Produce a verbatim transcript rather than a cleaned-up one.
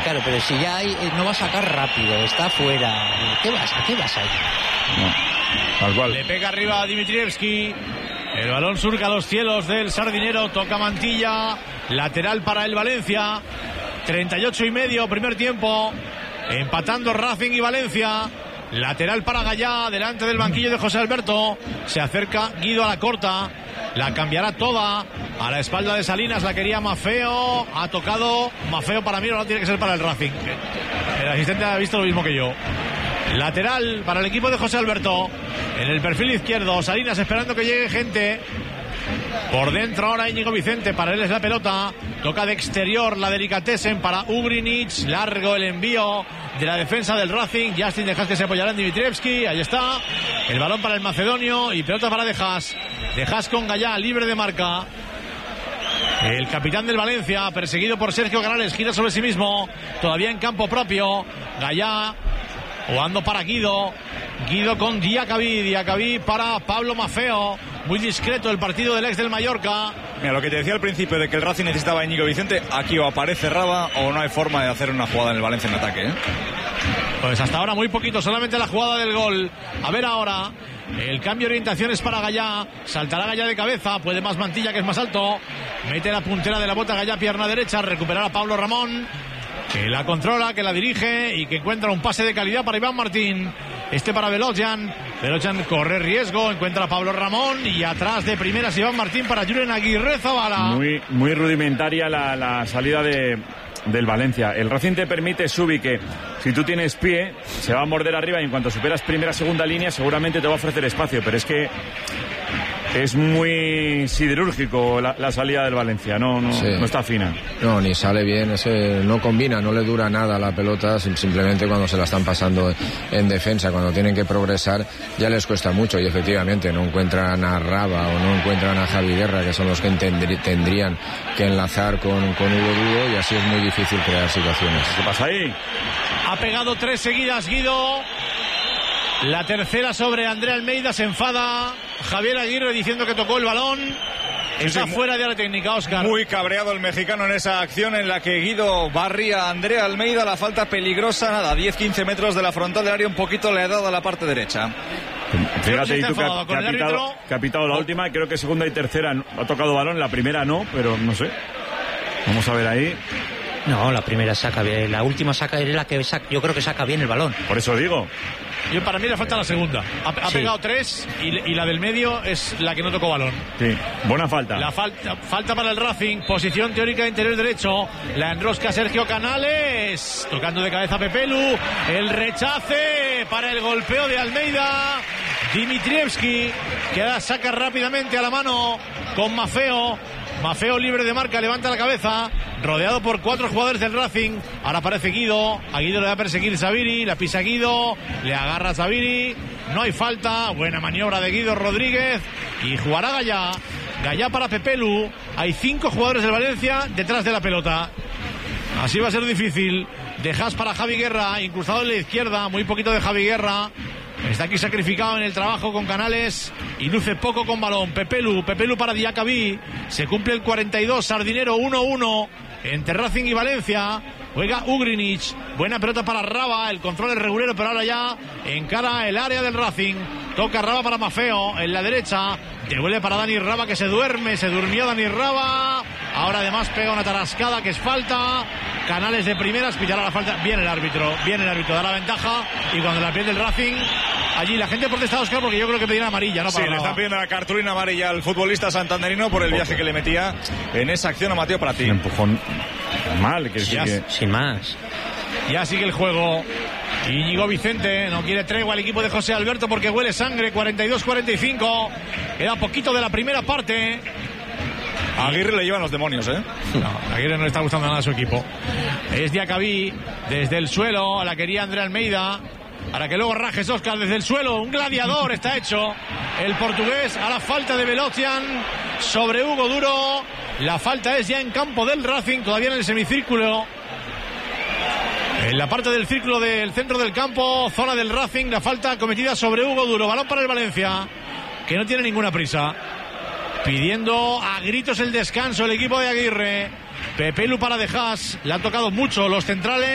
Claro, pero si ya hay, no va a sacar rápido, está fuera. ¿Qué vas, ¿a qué vas ahí? No, tal cual. Le pega arriba a Dimitrievski. El balón surca los cielos del Sardinero. Toca Mantilla. Lateral para el Valencia. treinta y ocho y medio, primer tiempo. Empatando Racing y Valencia. Lateral para Gallá, delante del banquillo de José Alberto. Se acerca Guido a la corta. La cambiará toda a la espalda de Salinas. La quería Maffeo. Ha tocado Maffeo. Para mí no tiene que ser para el Racing. El asistente ha visto lo mismo que yo. Lateral para el equipo de José Alberto. En el perfil izquierdo, Salinas esperando que llegue gente. Por dentro ahora Íñigo Vicente. Para él es la pelota. Toca de exterior la delicatessen para Ugrinic. Largo el envío de la defensa del Racing. Justin Dejas que se apoyará en Dimitrievski. Ahí está. El balón para el macedonio. Y pelota para Dejas. Dejas con Gallá, libre de marca. El capitán del Valencia, perseguido por Sergio Canales, gira sobre sí mismo. Todavía en campo propio. Gallá jugando para Guido. Guido con Diacabí. Diacabí para Pablo Maffeo. Muy discreto el partido del ex del Mallorca. Mira, lo que te decía al principio de que el Racing necesitaba a Íñigo Vicente, aquí o aparece Raba o no hay forma de hacer una jugada en el Valencia en ataque, ¿eh? Pues hasta ahora muy poquito, solamente la jugada del gol. A ver ahora, el cambio de orientación es para Gallá. Saltará Gallá de cabeza, puede más Mantilla que es más alto. Mete la puntera de la bota Gallá, pierna derecha, recuperará a Pablo Ramón, que la controla, que la dirige y que encuentra un pase de calidad para Iván Martín. Este para Velocian. Velocian corre riesgo, encuentra a Pablo Ramón y atrás de primeras Iván Martín para Julen Aguirre Zabala. Muy, muy rudimentaria la, la salida de, del Valencia. El Racing te permite, Subi, que si tú tienes pie, se va a morder arriba y en cuanto superas primera, segunda línea, seguramente te va a ofrecer espacio, pero es que es muy siderúrgico la, la salida del Valencia, no, no, sí. no está fina. No, ni sale bien, ese no combina, no le dura nada la pelota, simplemente cuando se la están pasando en defensa, cuando tienen que progresar ya les cuesta mucho y efectivamente no encuentran a Raba o no encuentran a Javi Guerra, que son los que tendrían que enlazar con, con Hugo Duro y así es muy difícil crear situaciones. ¿Qué pasa ahí? Ha pegado tres seguidas Guido. La tercera sobre André Almeida, se enfada Javier Aguirre diciendo que tocó el balón. Está sí, sí, fuera de área técnica, Óscar. Muy cabreado el mexicano en esa acción en la que Guido barría a André Almeida. La falta peligrosa, nada, a diez quince metros de la frontal del área, un poquito le ha dado a la parte derecha. Fíjate, y tú que ha, que ha, pitado, que ha pitado la última, creo que segunda y tercera ha tocado balón, la primera no, pero no sé. Vamos a ver ahí. No, la primera saca bien, la última saca es la que saca, yo creo que saca bien el balón. Por eso digo. Yo para mí le falta la segunda. Ha, ha sí. pegado tres y, y la del medio es la que no tocó balón. Sí, buena falta. La falta, falta para el Racing, posición teórica de interior derecho. La enrosca Sergio Canales, tocando de cabeza a Pepelu. El rechace para el golpeo de Almeida. Dimitrievski, que ahora saca rápidamente a la mano con Maffeo. Maffeo libre de marca, levanta la cabeza, rodeado por cuatro jugadores del Racing. Ahora aparece Guido, a Guido le va a perseguir Zaviri, la pisa Guido, le agarra Zaviri, no hay falta, buena maniobra de Guido Rodríguez y jugará Gallá. Gallá para Pepelu, hay cinco jugadores del Valencia detrás de la pelota. Así va a ser difícil. Dejas para Javi Guerra, incrustado en la izquierda, muy poquito de Javi Guerra. Está aquí sacrificado en el trabajo con Canales y luce poco con balón. Pepelu, Pepelu para Diacabí. Se cumple el cuarenta y dos, Sardinero uno uno entre Racing y Valencia. Juega Ugrinic, buena pelota para Raba, el control es regulero, pero ahora ya encara el área del Racing. Toca Raba para Maffeo, en la derecha, devuelve para Dani Raba, que se duerme, se durmió Dani Raba. Ahora además pega una tarascada que es falta. Canales de primeras, pillará la falta. Viene el árbitro, viene el árbitro, da la ventaja. Y cuando la pierde el Racing, allí la gente protesta, Óscar, porque yo creo que pedirá amarilla, ¿no? Para sí, le están pidiendo la cartulina amarilla al futbolista santanderino por el viaje que le metía en esa acción a Mateo Pratí. Un empujón mal, que ya, sigue. Sin más. Ya sigue el juego. Íñigo Vicente no quiere tregua al equipo de José Alberto porque huele sangre. Cuarenta y dos cuarenta y cinco. Queda poquito de la primera parte. A Aguirre le llevan los demonios, ¿eh? No, a Aguirre no le está gustando nada a su equipo. Es Diacabí desde el suelo. La quería André Almeida. Para que luego rajes, Óscar, desde el suelo. Un gladiador está hecho el portugués a la falta de Velocian sobre Hugo Duro. La falta es ya en campo del Racing, todavía en el semicírculo. En la parte del círculo del centro del campo, zona del Racing, la falta cometida sobre Hugo Duro. Balón para el Valencia, que no tiene ninguna prisa. Pidiendo a gritos el descanso el equipo de Aguirre. Pepelu para Dejas. Le han tocado mucho los centrales.